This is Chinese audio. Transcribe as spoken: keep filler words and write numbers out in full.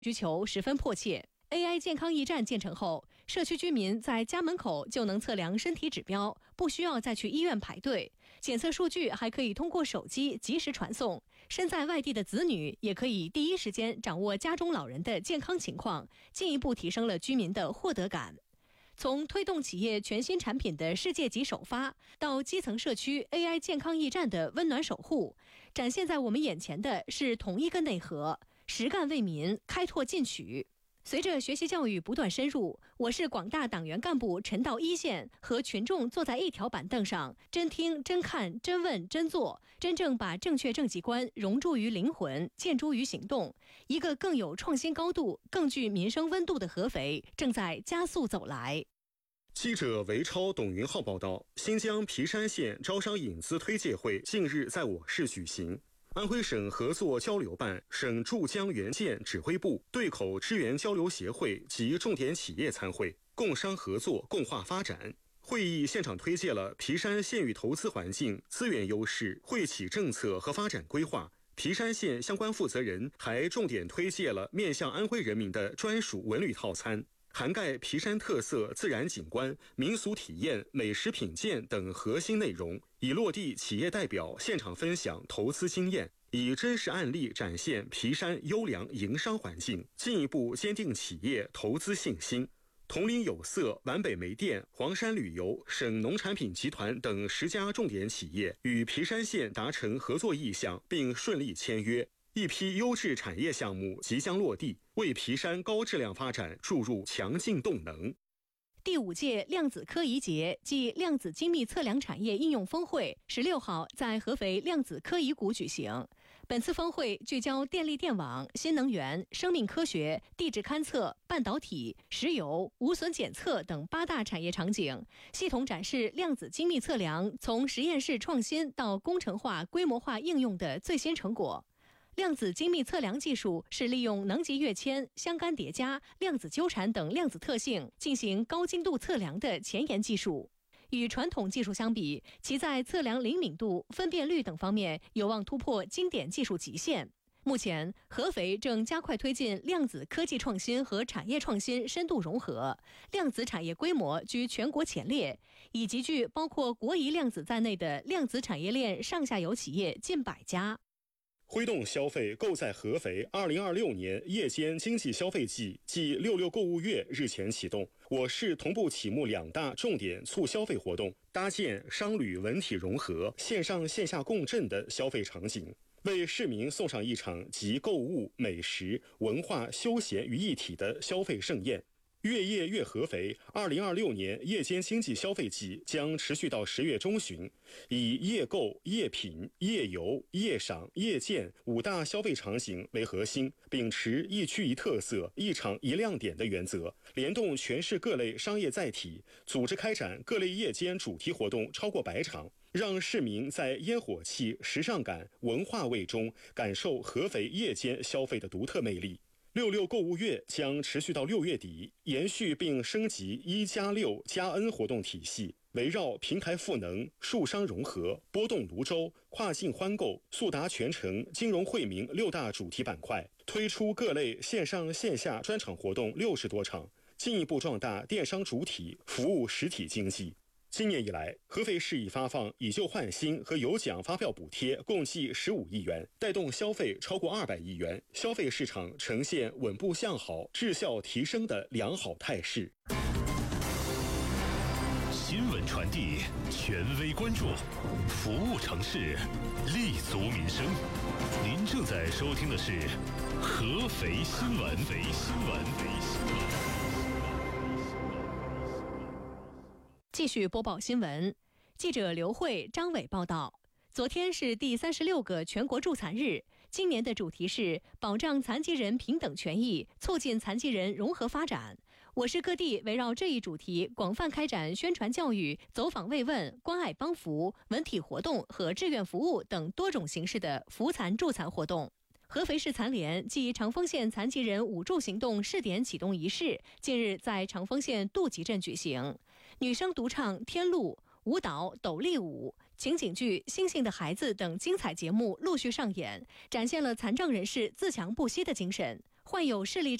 需求十分迫切。A I 健康驿站建成后，社区居民在家门口就能测量身体指标，不需要再去医院排队。检测数据还可以通过手机及时传送，身在外地的子女也可以第一时间掌握家中老人的健康情况，进一步提升了居民的获得感。从推动企业全新产品的世界级首发，到基层社区 A I 健康驿站的温暖守护，展现在我们眼前的是同一个内核：实干为民，开拓进取。随着学习教育不断深入，我市广大党员干部沉到一线，和群众坐在一条板凳上，真听、真看、真问、真做，真正把正确政绩观融入于灵魂，建诸于行动。一个更有创新高度、更具民生温度的合肥正在加速走来。 记者韦超、董云浩报道，新疆皮山县招商引资推介会近日在我市举行。安徽省合作交流办、省驻疆援建指挥部、对口支援交流协会及重点企业参会，共商合作、共话发展。会议现场推介了皮山县域投资环境、资源优势、惠企政策和发展规划。皮山县相关负责人还重点推介了面向安徽人民的专属文旅套餐，涵盖皮山特色自然景观、民俗体验、美食品鉴等核心内容，以落地企业代表现场分享投资经验，以真实案例展现皮山优良营商环境，进一步坚定企业投资信心。铜陵有色、皖北煤电、黄山旅游、省农产品集团等十家重点企业与皮山县达成合作意向，并顺利签约。一批优质产业项目即将落地，为皮山高质量发展注入强劲动能。 第五届量子科仪节暨量子精密测量产业应用峰会十六号在合肥量子科仪谷举行。本次峰会聚焦电力电网、新能源、生命科学、地质勘测、半导体、石油、无损检测等八大产业场景，系统展示量子精密测量从实验室创新到工程化、规模化应用的最新成果。量子精密测量技术是利用能级跃迁、相干叠加、量子纠缠等量子特性进行高精度测量的前沿技术。与传统技术相比，其在测量灵敏度、分辨率等方面有望突破经典技术极限。目前，合肥正加快推进量子科技创新和产业创新深度融合，量子产业规模居全国前列，已集聚包括国疑量子在内的量子产业链上下游企业近百家。 挥动消费，购在合肥。二零二六年夜间经济消费季暨六六购物月日前启动，我市同步启幕两大重点促消费活动，搭建商旅文体融合、线上线下共振的消费场景，为市民送上一场集购物、美食、文化、休闲于一体的消费盛宴。越夜越合肥二零二六年夜间经济消费季将持续到十月中旬，以夜购、夜品、夜游、夜赏、夜见五大消费场景为核心，秉持一区一特色、一场一亮点的原则，联动全市各类商业载体，组织开展各类夜间主题活动超过百场，让市民在烟火气、时尚感、文化味中感受合肥夜间消费的独特魅力。六六购物月将持续到六月底，延续并升级一加六加 N 活动体系，围绕平台赋能、数商融合、拨动泸州、跨境欢购、速达全程、金融惠民六大主题板块，推出各类线上线下专场活动六十多场，进一步壮大电商主体，服务实体经济。今年以来，合肥市已发放以旧换新和有奖发票补贴共计十五亿元，带动消费超过二百亿元，消费市场呈现稳步向好、质效提升的良好态势。 新闻传递，权威关注，服务城市，立足民生。您正在收听的是合肥新闻。合肥新闻。 继续播报新闻，记者刘慧、张伟报道。昨天是第三十六个全国助残日，今年的主题是保障残疾人平等权益，促进残疾人融合发展。我市各地围绕这一主题，广泛开展宣传教育、走访慰问、关爱帮扶、文体活动和志愿服务等多种形式的扶残助残活动。合肥市残联暨长丰县残疾人五助行动试点启动仪式近日在长丰县杜集镇举行，女生独唱天路、舞蹈斗笠舞、情景剧星星的孩子等精彩节目陆续上演，展现了残障人士自强不息的精神。 患有视力